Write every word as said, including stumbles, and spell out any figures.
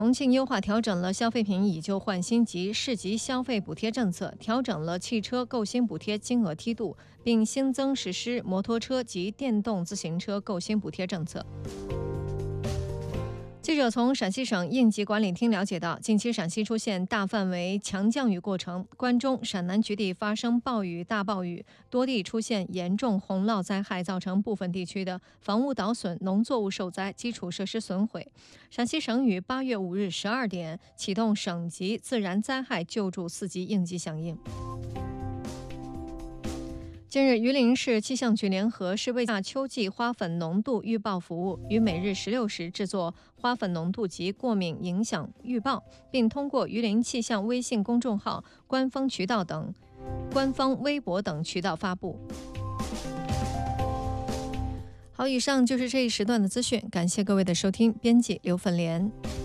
重庆优化调整了消费品以旧换新及市级消费补贴政策，调整了汽车购新补贴金额梯度，并新增实施摩托车及电动自行车购新补贴政策。记者从陕西省应急管理厅了解到，近期陕西出现大范围强降雨过程，关中、陕南局地发生暴雨、大暴雨，多地出现严重洪涝灾害，造成部分地区的房屋倒损、农作物受灾、基础设施损毁。陕西省于八月五日十二点启动省级自然灾害救助四级应急响应。近日，榆林市气象局联合市卫夏秋季花粉浓度预报服务，于每日十六时制作花粉浓度及过敏影响预报，并通过榆林气象微信公众号、官方渠道等官方微博等渠道发布。好，以上就是这一时段的资讯，感谢各位的收听。编辑刘粉莲。